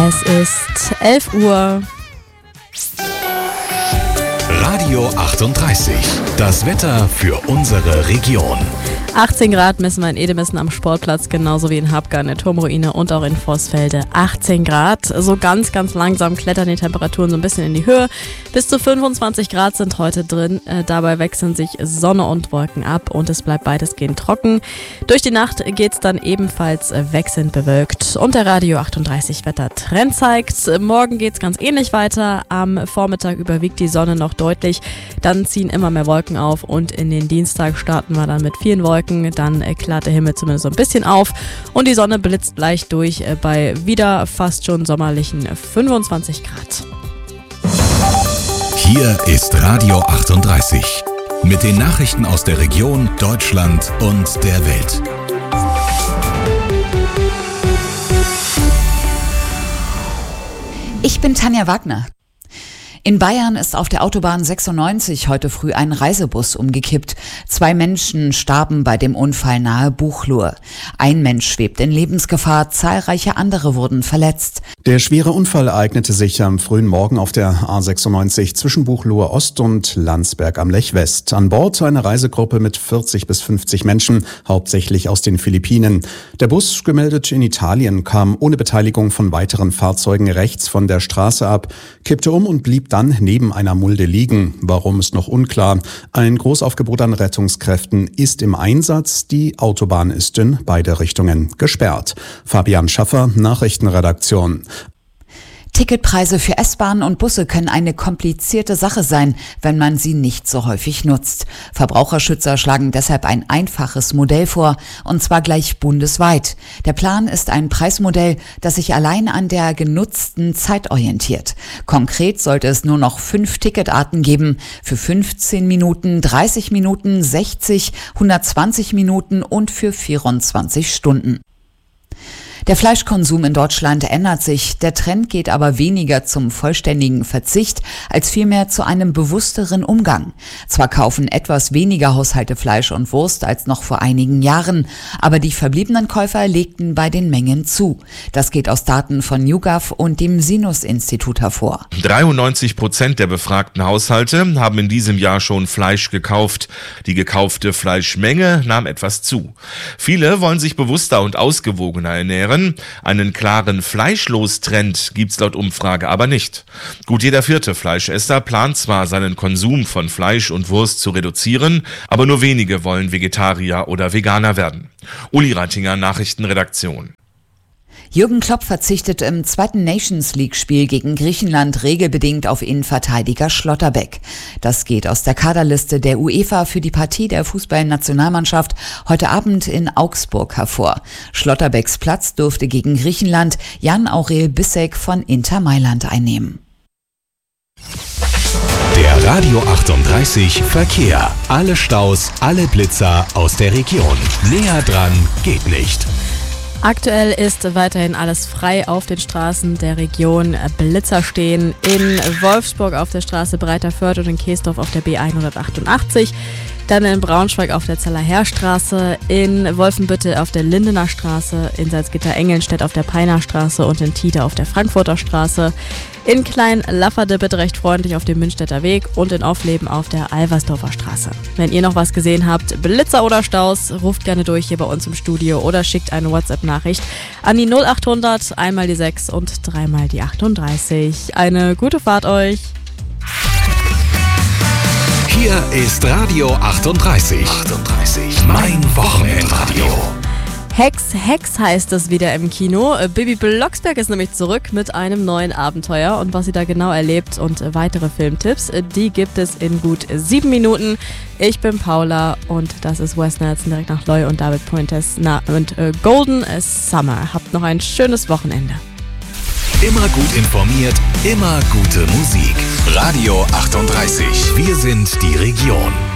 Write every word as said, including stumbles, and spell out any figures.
Es ist elf Uhr. Radio achtunddreißig. Das Wetter für unsere Region. achtzehn Grad messen wir in Edemessen am Sportplatz, genauso wie in Habgar in der Turmruine und auch in Vorsfelde. achtzehn Grad. So ganz, ganz langsam klettern die Temperaturen so ein bisschen in die Höhe. Bis zu fünfundzwanzig Grad sind heute drin. Äh, dabei wechseln sich Sonne und Wolken ab und es bleibt weitestgehend trocken. Durch die Nacht geht's dann ebenfalls äh, wechselnd bewölkt. Und der Radio achtunddreißig Wettertrend zeigt, äh, morgen geht's ganz ähnlich weiter. Am Vormittag überwiegt die Sonne noch deutlich. Dann ziehen immer mehr Wolken auf und in den Dienstag starten wir dann mit vielen Wolken. Dann äh, klart der Himmel zumindest so ein bisschen auf und die Sonne blitzt leicht durch äh, bei wieder fast schon sommerlichen fünfundzwanzig Grad. Hier ist Radio achtunddreißig mit den Nachrichten aus der Region, Deutschland und der Welt. Ich bin Tanja Wagner. In Bayern ist auf der Autobahn sechsundneunzig heute früh ein Reisebus umgekippt. Zwei Menschen starben bei dem Unfall nahe Buchloe. Ein Mensch schwebt in Lebensgefahr, zahlreiche andere wurden verletzt. Der schwere Unfall ereignete sich am frühen Morgen auf der A sechsundneunzig zwischen Buchloe Ost und Landsberg am Lech West. An Bord eine Reisegruppe mit vierzig bis fünfzig Menschen, hauptsächlich aus den Philippinen. Der Bus, gemeldet in Italien, kam ohne Beteiligung von weiteren Fahrzeugen rechts von der Straße ab, kippte um und blieb dann neben einer Mulde liegen. Warum ist noch unklar. Ein Großaufgebot an Rettungskräften ist im Einsatz. Die Autobahn ist in beide Richtungen gesperrt. Fabian Schaffer, Nachrichtenredaktion. Ticketpreise für S-Bahnen und Busse können eine komplizierte Sache sein, wenn man sie nicht so häufig nutzt. Verbraucherschützer schlagen deshalb ein einfaches Modell vor, und zwar gleich bundesweit. Der Plan ist ein Preismodell, das sich allein an der genutzten Zeit orientiert. Konkret sollte es nur noch fünf Ticketarten geben, für fünfzehn Minuten, dreißig Minuten, sechzig, hundertzwanzig Minuten und für vierundzwanzig Stunden. Der Fleischkonsum in Deutschland ändert sich, der Trend geht aber weniger zum vollständigen Verzicht, als vielmehr zu einem bewussteren Umgang. Zwar kaufen etwas weniger Haushalte Fleisch und Wurst als noch vor einigen Jahren, aber die verbliebenen Käufer legten bei den Mengen zu. Das geht aus Daten von YouGov und dem Sinus-Institut hervor. dreiundneunzig Prozent der befragten Haushalte haben in diesem Jahr schon Fleisch gekauft. Die gekaufte Fleischmenge nahm etwas zu. Viele wollen sich bewusster und ausgewogener ernähren. Einen klaren Fleischlos-Trend gibt's laut Umfrage aber nicht. Gut jeder vierte Fleischesser plant zwar, seinen Konsum von Fleisch und Wurst zu reduzieren, aber nur wenige wollen Vegetarier oder Veganer werden. Uli Reitinger, Nachrichtenredaktion. Jürgen Klopp verzichtet im zweiten Nations-League-Spiel gegen Griechenland regelbedingt auf Innenverteidiger Schlotterbeck. Das geht aus der Kaderliste der UEFA für die Partie der Fußballnationalmannschaft heute Abend in Augsburg hervor. Schlotterbecks Platz dürfte gegen Griechenland Jan-Aurel Bissek von Inter Mailand einnehmen. Der Radio achtunddreißig Verkehr. Alle Staus, alle Blitzer aus der Region. Näher dran geht nicht. Aktuell ist weiterhin alles frei auf den Straßen der Region. Blitzer stehen in Wolfsburg auf der Straße Breiterförde und in Keesdorf auf der B hundertachtundachtzig. Dann in Braunschweig auf der Zeller-Heer-Straße, in Wolfenbüttel auf der Lindener Straße, in Salzgitter-Engelnstedt auf der Peiner Straße und in Tieter auf der Frankfurter Straße. In Klein-Lafferde bitte recht freundlich auf dem Münchstädter Weg und in Aufleben auf der Alversdorfer Straße. Wenn ihr noch was gesehen habt, Blitzer oder Staus, ruft gerne durch hier bei uns im Studio oder schickt eine WhatsApp-Nachricht an die null achthundert, einmal die sechs und dreimal die achtunddreißig. Eine gute Fahrt euch! Hier ist Radio achtunddreißig. achtunddreißig. Mein Wochenendradio. Hex, Hex heißt es wieder im Kino. Bibi Blocksberg ist nämlich zurück mit einem neuen Abenteuer und was sie da genau erlebt und weitere Filmtipps, die gibt es in gut sieben Minuten. Ich bin Paula und das ist Wes Nelson direkt nach Loy und David Pointes na, und äh, Golden Summer. Habt noch ein schönes Wochenende. Immer gut informiert, immer gute Musik. Radio achtunddreißig. Wir sind die Region.